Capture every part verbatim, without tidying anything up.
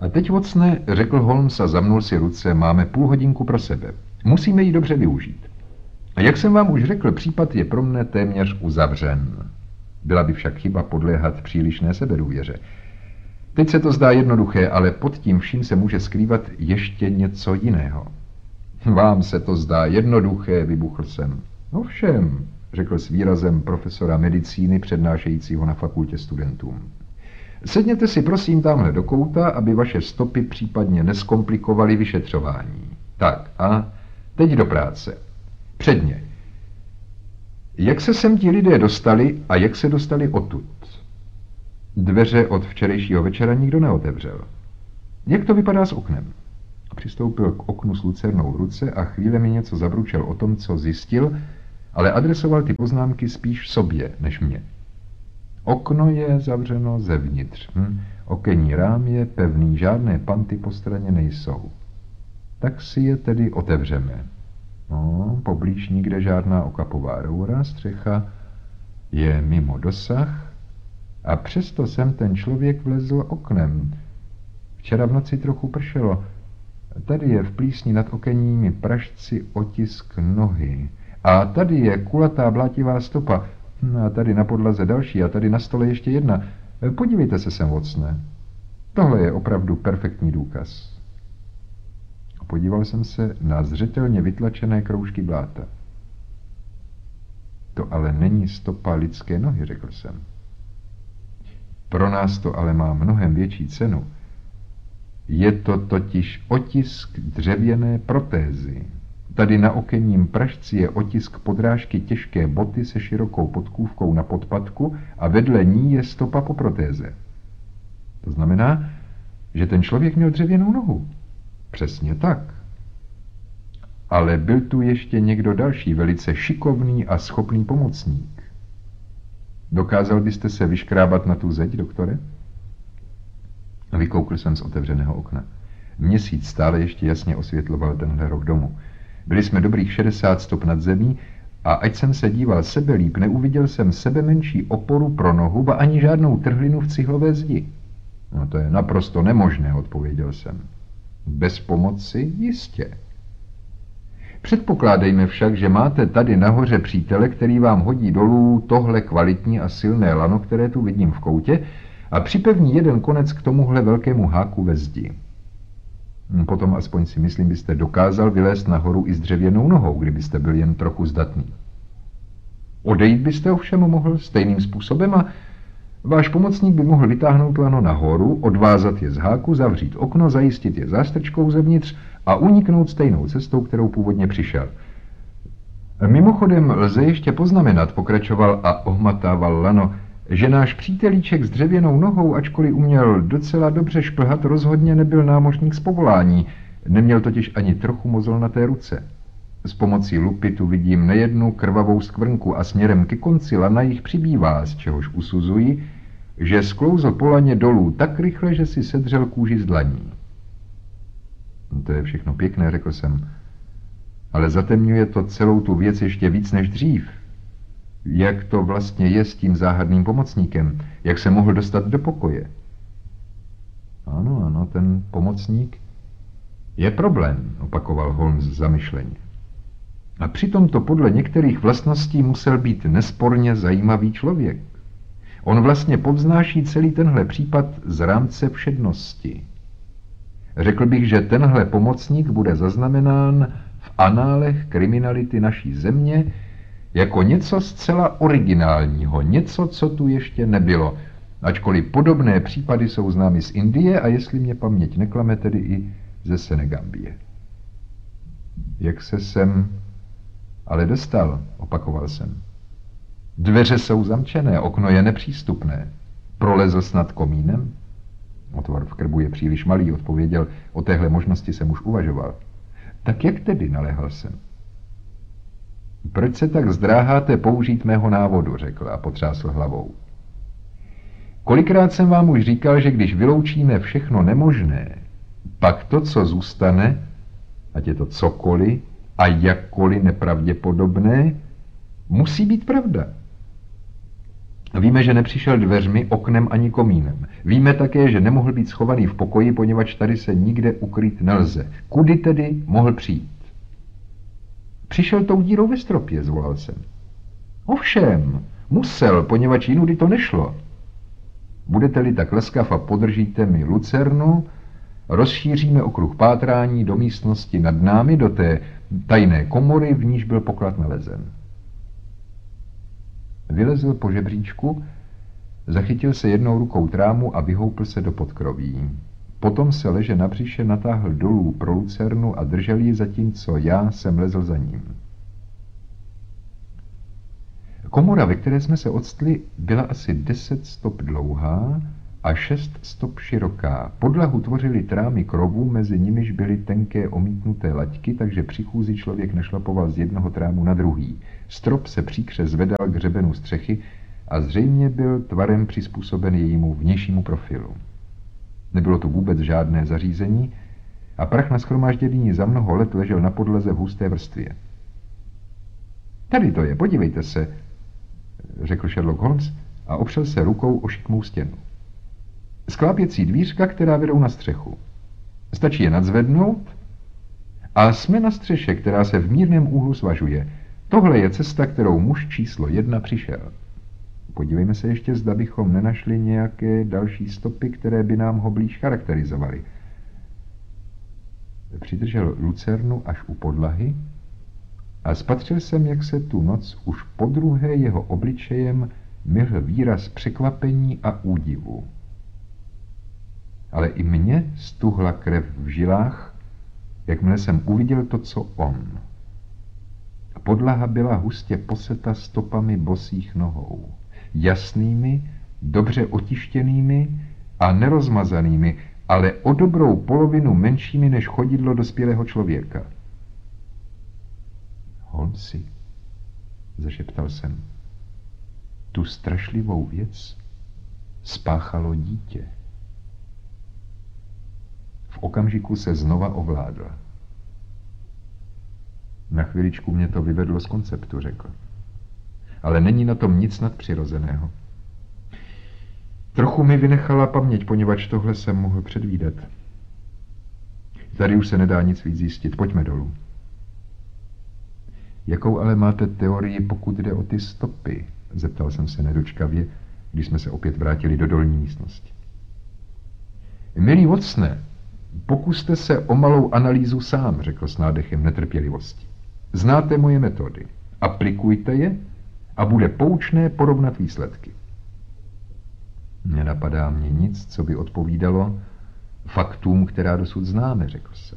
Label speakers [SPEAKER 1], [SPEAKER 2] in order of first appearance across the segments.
[SPEAKER 1] A teď, Watsone, řekl Holmes a zamnul si ruce, máme půl hodinku pro sebe. Musíme ji dobře využít. A jak jsem vám už řekl, případ je pro mne téměř uzavřen. Byla by však chyba podléhat přílišné sebedůvěře. Teď se to zdá jednoduché, ale pod tím vším se může skrývat ještě něco jiného. Vám se to zdá jednoduché, vybuchl jsem. Ovšem, řekl s výrazem profesora medicíny přednášejícího na fakultě studentům. Sedněte si prosím tamhle do kouta, aby vaše stopy případně neskomplikovaly vyšetřování. Tak a teď do práce. Předně. Jak se sem ti lidé dostali a jak se dostali odtud? Dveře od včerejšího večera nikdo neotevřel. Jak to vypadá s oknem? Přistoupil k oknu s lucernou v ruce a chvíle mi něco zabručel o tom, co zjistil, ale adresoval ty poznámky spíš sobě než mě. Okno je zavřeno zevnitř. Hm? Okenní rám je pevný, žádné panty po straně nejsou. Tak si je tedy otevřeme. No, poblíž nikde žádná okapová roura, střecha je mimo dosah a přesto sem ten člověk vlezl oknem. Včera v noci trochu pršelo. Tady je v plísni nad okenními pražci otisk nohy. A tady je kulatá blátivá stopa. A tady na podlaze další a tady na stole ještě jedna. Podívejte se sem, Watsone. Tohle je opravdu perfektní důkaz. Podíval jsem se na zřetelně vytlačené kroužky bláta. To ale není stopa lidské nohy, řekl jsem. Pro nás to ale má mnohem větší cenu. Je to totiž otisk dřevěné protézy. Tady na okenním pražci je otisk podrážky těžké boty se širokou podkůvkou na podpatku a vedle ní je stopa po protéze. To znamená, že ten člověk měl dřevěnou nohu. Přesně tak. Ale byl tu ještě někdo další, velice šikovný a schopný pomocník. Dokázal byste se vyškrábat na tu zeď, doktore? Vykoukl jsem z otevřeného okna. Měsíc stále ještě jasně osvětloval tenhle roh domu. Byli jsme dobrých šedesát stop nad zemí a ať jsem se díval sebelíp, neuviděl jsem sebe menší oporu pro nohu, ba ani žádnou trhlinu v cihlové zdi. No to je naprosto nemožné, odpověděl jsem. Bez pomoci jistě. Předpokládejme však, že máte tady nahoře přítele, který vám hodí dolů tohle kvalitní a silné lano, které tu vidím v koutě, a připevní jeden konec k tomuhle velkému háku ve zdi. Potom aspoň si myslím, byste dokázal vylézt nahoru i s dřevěnou nohou, kdybyste byl jen trochu zdatný. Odejít byste ovšem mohl stejným způsobem a váš pomocník by mohl vytáhnout lano nahoru, odvázat je z háku, zavřít okno, zajistit je zástrčkou zevnitř a uniknout stejnou cestou, kterou původně přišel. Mimochodem lze ještě poznamenat, pokračoval a ohmatával lano, že náš přítelíček s dřevěnou nohou, ačkoliv uměl docela dobře šplhat, rozhodně nebyl námořník z povolání, neměl totiž ani trochu mozol na té ruce. S pomocí lupy tu vidím nejednu krvavou skvrnku a směrem ke konci lana jich přibývá, z čehož usuzuji, že sklouzl po laně dolů tak rychle, že si sedřel kůži z dlaní. No to je všechno pěkné, řekl jsem, ale zatemňuje to celou tu věc ještě víc než dřív. Jak to vlastně je s tím záhadným pomocníkem? Jak se mohl dostat do pokoje? Ano, ano, ten pomocník je problém, opakoval Holmes zamyšleně. A přitom to podle některých vlastností musel být nesporně zajímavý člověk. On vlastně povznáší celý tenhle případ z rámce všednosti. Řekl bych, že tenhle pomocník bude zaznamenán v análech kriminality naší země jako něco zcela originálního, něco, co tu ještě nebylo, ačkoliv podobné případy jsou známy z Indie a jestli mě paměť neklame, tedy i ze Senegambie. Jak se sem ale dostal, opakoval jsem. Dveře jsou zamčené, okno je nepřístupné. Prolezl snad komínem? Otvor v krbu je příliš malý, odpověděl, o téhle možnosti jsem už uvažoval. Tak jak tedy, naléhal jsem. Proč se tak zdráháte použít mého návodu, řekl a potřásl hlavou. Kolikrát jsem vám už říkal, že když vyloučíme všechno nemožné, pak to, co zůstane, ať je to cokoliv a jakkoliv nepravděpodobné, musí být pravda. Víme, že nepřišel dveřmi, oknem ani komínem. Víme také, že nemohl být schovaný v pokoji, poněvadž tady se nikde ukrýt nelze. Kudy tedy mohl přijít? Přišel tou dírou ve stropě, zvolal jsem. Ovšem, musel, poněvadž jinudy to nešlo. Budete-li tak laskav a podržíte mi lucernu, rozšíříme okruh pátrání do místnosti nad námi, do té tajné komory, v níž byl poklad nalezen. Vylezl po žebříčku, zachytil se jednou rukou trámu a vyhoupl se do podkroví. Potom se leže na břiše natáhl dolů pro lucernu a držel ji, zatímco já jsem lezl za ním. Komora, ve které jsme se odstli, byla asi deset stop dlouhá a šest stop široká. Podlahu tvořily trámy krovů, mezi nimiž byly tenké omítnuté laťky, takže při chůzi člověk našlapoval z jednoho trámu na druhý. Strop se příkře zvedal k hřebenu střechy a zřejmě byl tvarem přizpůsoben jejímu vnějšímu profilu. Nebylo tu vůbec žádné zařízení a prach nashromážděný za mnoho let ležel na podlaze v husté vrstvě. Tady to je, podívejte se, řekl Sherlock Holmes a opřel se rukou o šikmou stěnu. Sklápěcí dvířka, která vedou na střechu. Stačí je nadzvednout a jsme na střeše, která se v mírném úhlu svažuje. Tohle je cesta, kterou muž číslo jedna přišel. Podívejme se ještě, zda bychom nenašli nějaké další stopy, které by nám ho blíž charakterizovaly. Přidržel lucernu až u podlahy a spatřil jsem, jak se tu noc už podruhé jeho obličejem myhl výraz překvapení a údivu. Ale i mně stuhla krev v žilách, jakmile jsem uviděl to, co on. Podlaha byla hustě poseta stopami bosých nohou. Jasnými, dobře otištěnými a nerozmazanými, ale o dobrou polovinu menšími než chodidlo dospělého člověka. Holmesi, zašeptal jsem, tu strašlivou věc spáchalo dítě. V okamžiku se znova ovládl. Na chviličku mě to vyvedlo z konceptu, řekl. Ale není na tom nic nadpřirozeného. Trochu mi vynechala paměť, poněvadž tohle jsem mohl předvídat. Tady už se nedá nic víc zjistit. Pojďme dolů. Jakou ale máte teorii, pokud jde o ty stopy? Zeptal jsem se nedočkavě, když jsme se opět vrátili do dolní místnosti. Milý Watsone, pokuste se o malou analýzu sám, řekl s nádechem netrpělivosti. Znáte moje metody. Aplikujte je a bude poučné porovnat výsledky. Nenapadá mě nic, co by odpovídalo faktům, která dosud známe, řekl jsem.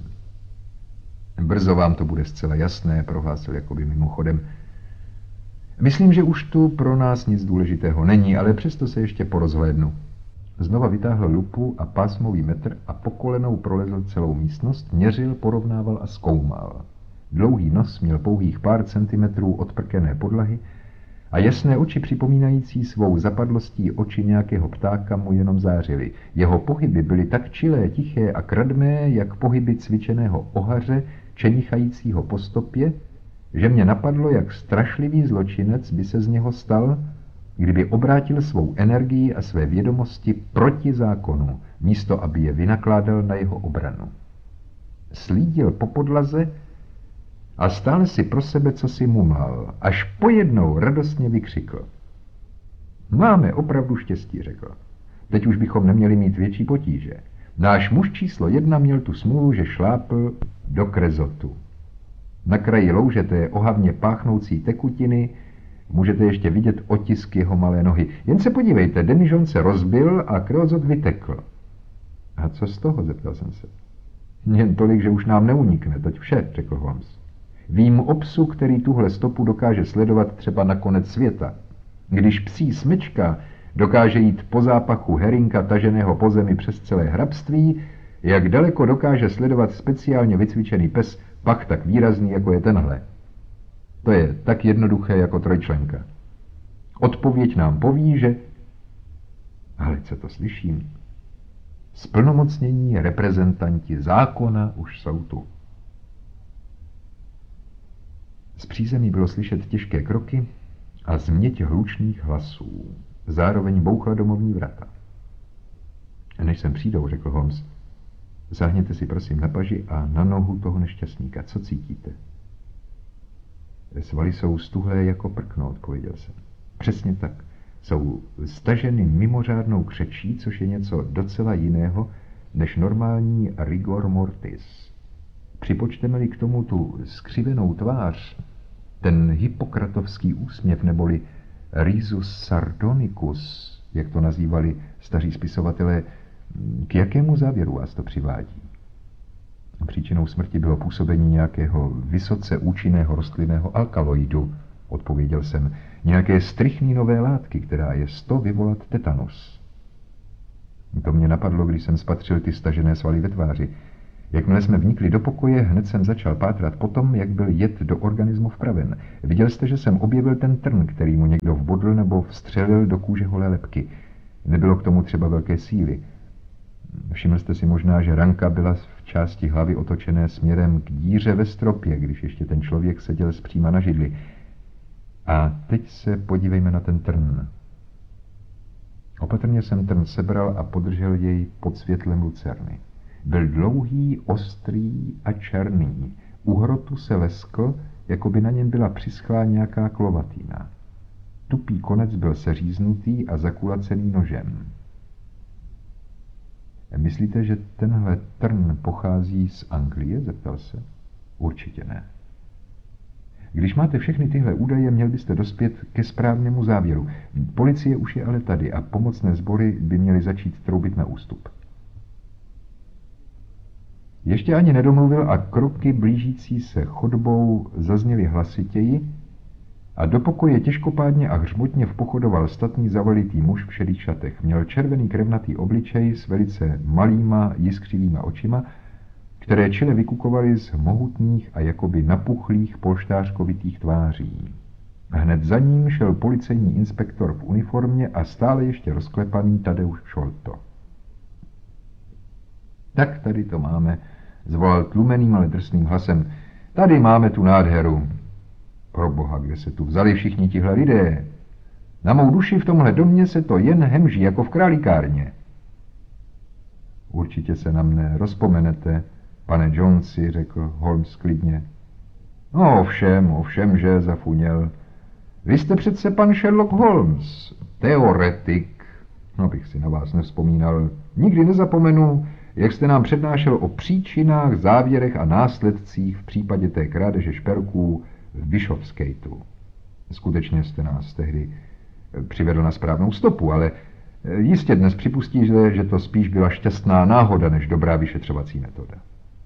[SPEAKER 1] Brzo vám to bude zcela jasné, prohlásil jakoby mimochodem. Myslím, že už tu pro nás nic důležitého není, ale přesto se ještě porozhlédnu. Znova vytáhl lupu a pásmový metr a po kolenou prolezl celou místnost, měřil, porovnával a zkoumal. Dlouhý nos měl pouhých pár centimetrů od prkené podlahy a jasné oči připomínající svou zapadlostí oči nějakého ptáka mu jenom zářily. Jeho pohyby byly tak čilé, tiché a kradmé, jak pohyby cvičeného ohaře, čenichajícího po stopě, že mě napadlo, jak strašlivý zločinec by se z něho stal, kdyby obrátil svou energii a své vědomosti proti zákonu, místo aby je vynakládal na jeho obranu. Slídil po podlaze a stále si pro sebe cosi mumlal, až pojednou radostně vykřikl. Máme opravdu štěstí, řekl. Teď už bychom neměli mít větší potíže. Náš muž číslo jedna měl tu smůlu, že šlápl do krezotu. Na kraji louže té ohavně páchnoucí tekutiny můžete ještě vidět otisk jeho malé nohy. Jen se podívejte, demižon se rozbil a kreozot vytekl. A co z toho, zeptal jsem se. Jen tolik, že už nám neunikne, toť vše, řekl Holmes. Vím o psu, který tuhle stopu dokáže sledovat třeba na konec světa. Když psí smečka dokáže jít po zápachu herinka taženého po zemi přes celé hrabství, jak daleko dokáže sledovat speciálně vycvičený pes, pak tak výrazný, jako je tenhle. To je tak jednoduché jako trojčlenka. Odpověď nám poví, že... Ale co to slyším? Splnomocnění reprezentanti zákona už jsou tu. Z přízemí bylo slyšet těžké kroky a změť hlučných hlasů. Zároveň bouchla domovní vrata. Než sem přijdou, řekl Holmes, sáhněte si prosím na paži a na nohu toho nešťastníka. Co cítíte? Svaly jsou stuhlé jako prkno, odpověděl jsem. Přesně tak. Jsou staženy mimořádnou křečí, což je něco docela jiného než normální rigor mortis. Připočteme-li k tomu tu skřivenou tvář, ten hippokratovský úsměv, neboli risus sardonicus, jak to nazývali staří spisovatelé, k jakému závěru vás to přivádí? Příčinou smrti bylo působení nějakého vysoce účinného rostlinného alkaloidu, odpověděl jsem, nějaké strychninové látky, která je sto vyvolat tetanus. To mě napadlo, když jsem spatřil ty stažené svaly ve tváři. Jakmile jsme vnikli do pokoje, hned jsem začal pátrat po tom, jak byl jed do organismu vpraven. Viděl jste, že jsem objevil ten trn, který mu někdo vbodl nebo vstřelil do kůže holé lebky. Nebylo k tomu třeba velké síly. Všiml jste si možná, že ranka byla v části hlavy otočené směrem k díře ve stropě, když ještě ten člověk seděl zpříma na židli. A teď se podívejme na ten trn. Opatrně jsem trn sebral a podržel jej pod světlem lucerny. Byl dlouhý, ostrý a černý. U hrotu se leskl, jako by na něm byla přischlá nějaká klovatýna. Tupý konec byl seříznutý a zakulacený nožem. Myslíte, že tenhle trn pochází z Anglie? Zeptal se. Určitě ne. Když máte všechny tyhle údaje, měl byste dospět ke správnému závěru. Policie už je ale tady a pomocné sbory by měly začít troubit na ústup. Ještě ani nedomluvil a kroky blížící se chodbou zazněly hlasitěji a do pokoje těžkopádně a hřmotně vpochodoval statný zavalitý muž v šedých šatech. Měl červený krevnatý obličej s velice malýma jiskřivýma očima, které čile vykukovaly z mohutných a jakoby napuchlých polštářkovitých tváří. Hned za ním šel policejní inspektor v uniformě a stále ještě rozklepaný Tadeusz Šolto. Tak tady to máme, zvolal tlumeným, ale drsným hlasem. Tady máme tu nádheru. Proboha, kde se tu vzali všichni tihle lidé? Na mou duši v tomhle domě se to jen hemží jako v králíkárně. Určitě se na mne rozpomenete, pane Jonesi, řekl Holmes klidně. No ovšem, ovšem, že zafuněl. Vy jste přece pan Sherlock Holmes, teoretik. No bych si na vás nevzpomínal. Nikdy nezapomenu, jak jste nám přednášel o příčinách, závěrech a následcích v případě té krádeže šperků v Bishopsgateu. Skutečně jste nás tehdy přivedl na správnou stopu, ale jistě dnes připustíte, že to spíš byla šťastná náhoda, než dobrá vyšetřovací metoda.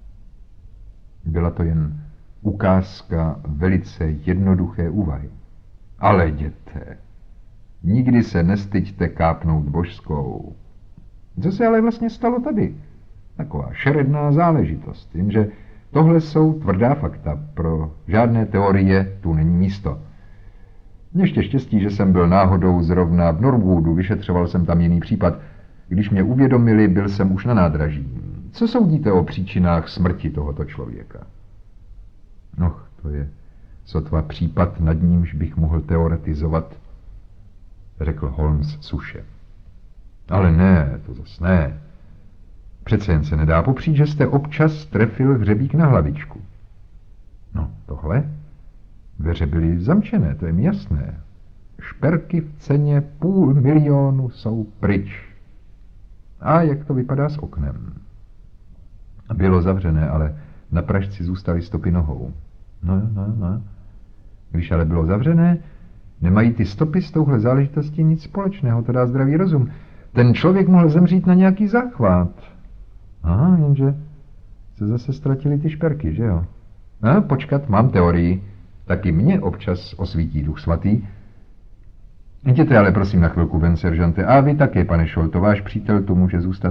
[SPEAKER 1] Byla to jen ukázka velice jednoduché úvahy. Ale jděte, nikdy se nestyďte kápnout božskou. Co se ale vlastně stalo tady? Taková šeredná záležitost, jenže tohle jsou tvrdá fakta, pro žádné teorie tu není místo. Ještě štěstí, že jsem byl náhodou zrovna v Norwoodu, vyšetřoval jsem tam jiný případ. Když mě uvědomili, byl jsem už na nádraží. Co soudíte o příčinách smrti tohoto člověka? No, to je sotva případ, nad nímž bych mohl teoretizovat, řekl Holmes suše. Ale ne, to zas ne. Přece jen se nedá popřít, že jste občas trefil hřebík na hlavičku. No, tohle? Dveře byly zamčené, to je mi jasné. Šperky v ceně půl milionu jsou pryč. A jak to vypadá s oknem? Bylo zavřené, ale na pražci zůstaly stopy nohou. No, no, no. Když ale bylo zavřené, nemají ty stopy s touhle záležitostí nic společného, to dá zdravý rozum. Ten člověk mohl zemřít na nějaký záchvat. Aha, jenže se zase ztratili ty šperky, že jo? A počkat, mám teorii. Taky mě občas osvítí Duch svatý. Jděte ale prosím na chvilku ven, seržante. A vy také, pane Šolto, váš přítel tu může zůstat.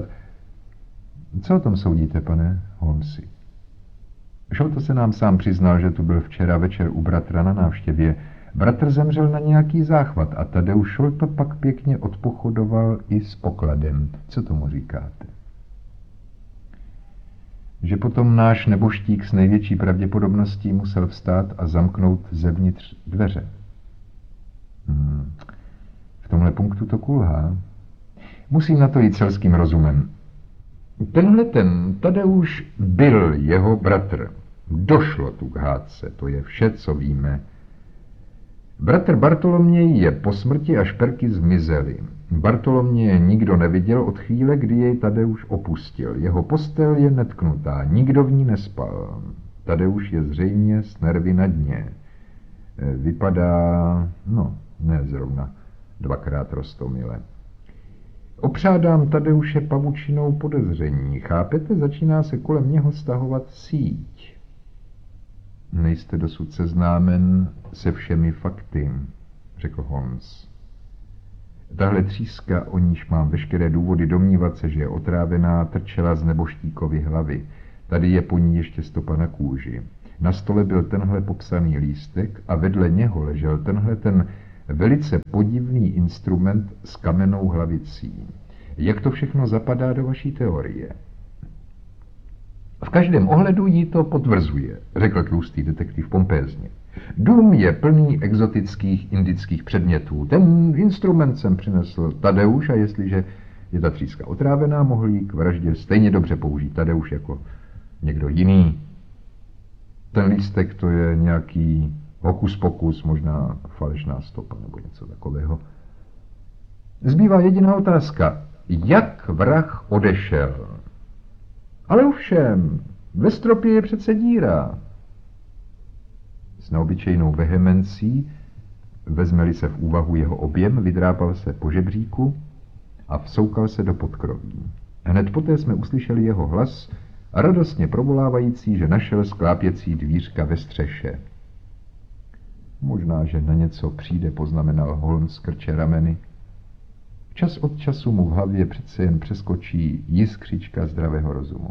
[SPEAKER 1] Co o tom soudíte, pane Holmesi? Šolto se nám sám přiznal, že tu byl včera večer u bratra na návštěvě. Bratr zemřel na nějaký záchvat a Tadeusz Šolto pak pěkně odpochodoval i s pokladem. Co tomu říkáte? Že potom náš neboštík s největší pravděpodobností musel vstát a zamknout zevnitř dveře. Hmm. V tomhle punktu to kulhá. Musím na to jít selským rozumem. Tenhle ten Tadeusz byl jeho bratr. Došlo tu k hádce, to je vše, co víme. Bratr Bartoloměj je po smrti a šperky zmizely. Bartoloměje nikdo neviděl od chvíle, kdy jej Tadeusz opustil. Jeho postel je netknutá, nikdo v ní nespal. Tadeusz je zřejmě s nervy na dně. Vypadá, no, ne zrovna, dvakrát roztomile. Opřádám Tadeuše pavučinou podezření. Chápete, začíná se kolem něho stahovat síť. Nejste dosud seznámen se všemi fakty, řekl Holmes. Tahle tříska, o níž mám veškeré důvody domnívat se, že je otrávená, trčela z neboštíkovy hlavy. Tady je po ní ještě stopa na kůži. Na stole byl tenhle popsaný lístek a vedle něho ležel tenhle ten velice podivný instrument s kamennou hlavicí. Jak to všechno zapadá do vaší teorie? V každém ohledu jí to potvrzuje, řekl tlustý detektiv pompézně. Dům je plný exotických indických předmětů. Ten instrument jsem přinesl Tadeusz a jestliže je ta tříska otrávená, mohl jí k vraždě stejně dobře použít Tadeusz jako někdo jiný. Ten lístek to je nějaký hokus pokus, možná falešná stopa nebo něco takového. Zbývá jediná otázka. Jak vrah odešel? Ale ovšem, ve stropě je přece díra. S neobyčejnou vehemencí, vezme-li se v úvahu jeho objem, vydrápal se po žebříku a vsoukal se do podkroví. Hned poté jsme uslyšeli jeho hlas, radostně provolávající, že našel sklápěcí dvířka ve střeše. Možná, že na něco přijde, poznamenal Holmes krče rameny. Čas od času mu v hlavě přece jen přeskočí jiskřička zdravého rozumu.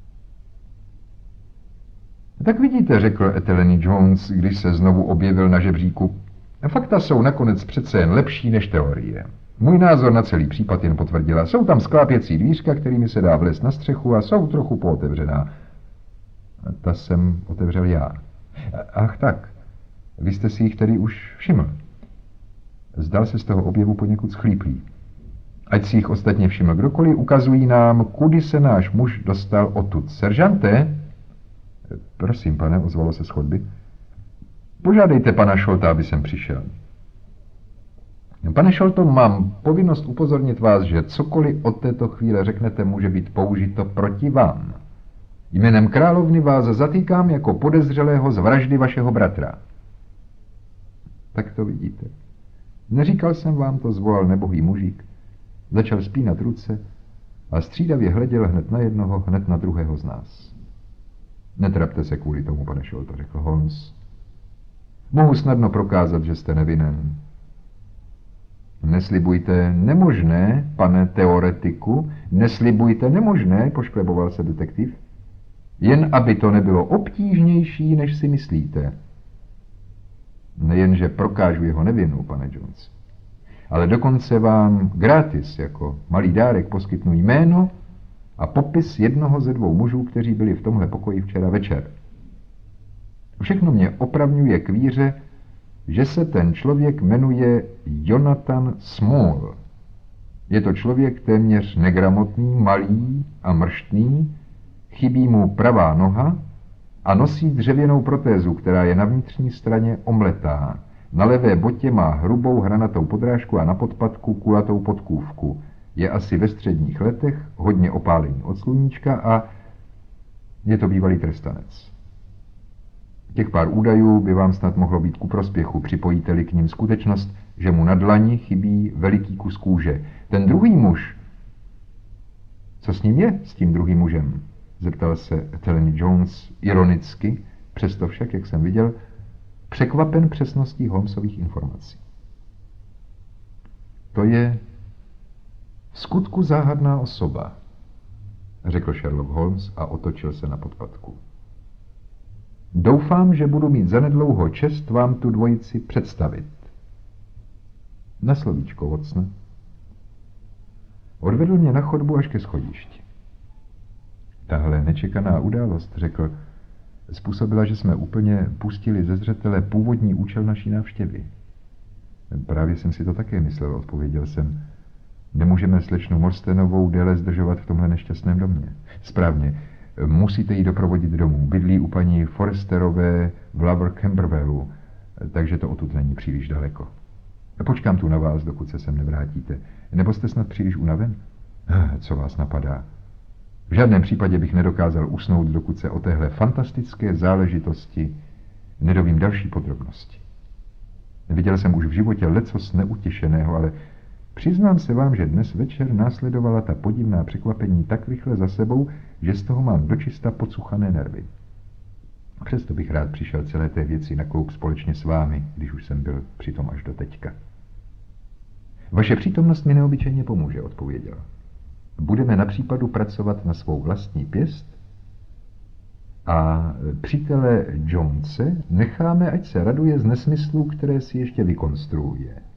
[SPEAKER 1] Tak vidíte, řekl Etheleny Jones, když se znovu objevil na žebříku. Fakta jsou nakonec přece jen lepší než teorie. Můj názor na celý případ jen potvrdila. Jsou tam sklápěcí dvířka, kterými se dá vlézt na střechu a jsou trochu pootevřená. Ta jsem otevřel já. Ach tak, vy jste si jich tedy už všiml. Zdal se z toho objevu poněkud schlíplý. Ať si jich ostatně všiml kdokoliv, ukazují nám, kudy se náš muž dostal odtud. Seržante? Prosím, pane, ozvalo se z chodby. Požádejte pana Šolta, aby sem přišel. Pane Šolto, mám povinnost upozornit vás, že cokoliv od této chvíle řeknete, může být použito proti vám. Jménem královny vás zatýkám jako podezřelého z vraždy vašeho bratra. Tak to vidíte. Neříkal jsem vám to, zvolal nebohý mužík. Začal spínat ruce a střídavě hleděl hned na jednoho, hned na druhého z nás. Netrapte se kvůli tomu, pane Šolto, řekl Holmes. Mohu snadno prokázat, že jste nevinen. Neslibujte nemožné, pane teoretiku, neslibujte nemožné, poškleboval se detektiv. Jen aby to nebylo obtížnější, než si myslíte. Nejenže prokážu jeho nevinu, pane Jones, ale dokonce vám gratis jako malý dárek poskytnu jméno a popis jednoho ze dvou mužů, kteří byli v tomhle pokoji včera večer. Všechno mě opravňuje k víře, že se ten člověk jmenuje Jonathan Small. Je to člověk téměř negramotný, malý a mrštný, chybí mu pravá noha a nosí dřevěnou protézu, která je na vnitřní straně omletá. Na levé botě má hrubou hranatou podrážku a na podpatku kulatou podkůvku. Je asi ve středních letech, hodně opálený od sluníčka a je to bývalý trestanec. Těch pár údajů by vám snad mohlo být ku prospěchu, připojíte-li k nim skutečnost, že mu na dlani chybí veliký kus kůže. Ten druhý muž... Co s ním je, s tím druhým mužem? Zeptal se Etheleny Jones ironicky, přesto však, jak jsem viděl, překvapen přesností Holmesových informací. To je v skutku záhadná osoba, řekl Sherlock Holmes a otočil se na podpatku. Doufám, že budu mít zanedlouho čest vám tu dvojici představit. Na slovíčko, Watsone. Odvedl mě na chodbu až ke schodišti. Tahle nečekaná událost, řekl, způsobila, že jsme úplně pustili ze zřetele původní účel naší návštěvy. Právě jsem si to také myslel, odpověděl jsem. Nemůžeme slečnu Morstenovou déle zdržovat v tomhle nešťastném domě. Správně, musíte ji doprovodit domů. Bydlí u paní Forresterové v Lower Camberwellu, takže to odtud není příliš daleko. Počkám tu na vás, dokud se sem nevrátíte. Nebo jste snad příliš unaven? Co vás napadá? V žádném případě bych nedokázal usnout, dokud se o téhle fantastické záležitosti nedovím další podrobnosti. Viděl jsem už v životě lecos neutěšeného, ale přiznám se vám, že dnes večer následovala ta podivná překvapení tak rychle za sebou, že z toho mám dočista pocuchané nervy. Přesto bych rád přišel celé té věci na kloup společně s vámi, když už jsem byl přitom až do teďka. Vaše přítomnost mi neobyčejně pomůže, odpověděl. Budeme na případu pracovat na svou vlastní pěst a přítele Jonese necháme, ať se raduje z nesmyslů, které si ještě vykonstruuje.